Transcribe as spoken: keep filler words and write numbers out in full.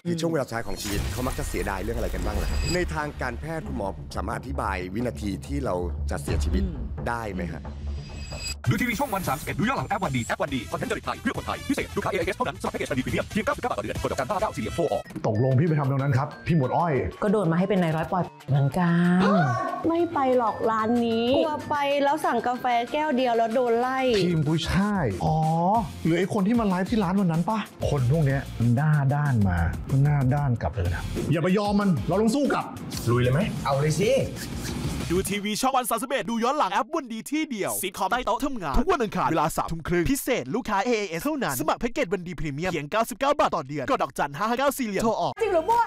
คือช่วงเวลาสุดท้ายของชีวิตเขามักจะเสียดายเรื่องอะไรกันบ้างล่ะครับในทางการแพทย์คุณหมอสามารถอธิบายวินาทีที่เราจะเสียชีวิตได้ไหมครับดูทีวีช่องวันสามสิบเอ็ดดูย้อนหลังแอปวันดีแอปวันดีคอนเทนต์จริตไทยเพื่อคนไทยพิเศษลูกค้า เอ ไอ เอส เท่านั้นสมัครแพ็กเกจวันดีพรีเมียมเพียงเก้าสิบเก้าบาทต่อเดือนกดดอกจันห้าเก้าสี่เหลี่ยมโทรออกตกลงพี่ไปทำตรงนั้นครับพี่หมวดอ้อยก็โดนมาให้เป็นนายร้อยปอยเหมือนกันไม่ไปหรอกร้านนี้กลัวไปแล้วสั่งกาแฟแก้วเดียวแล้วโดนไล่ทีมผู้ชายอ๋อหรือไอ้คนที่มาไลฟ์ที่ร้านวันนั้นปะคนพวกนี้มันหน้าด้านมาก็หน้าด้านกลับเลยนะอย่าไปยอมมันเราต้องสู้กลับลุยเลยไหมเอาเลยสิดูทีวีช่องวันสามสิบเอ็ดดูย้อนหลังแอปวันดีที่เดียวซีคอมใต้โต๊ะทำงานทุกวันอังคารเวลาสามทุ่มครึ่งพิเศษลูกค้า เอ ไอ เอส เท่านั้นสมัครแพ็กเกจวันดีพรีเมียมเพียงเก้าสิบเก้าบาทต่อเดือนกดดอกจันห้าห้าเก้าสี่เหลี่ยมโทรออกจริงหรือมั่ว